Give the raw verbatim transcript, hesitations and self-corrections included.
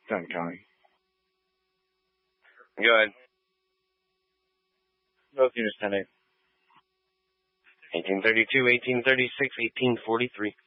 Done counting. Go ahead. Both units ten eight. eighteen thirty-two, eighteen thirty-six, eighteen forty-three.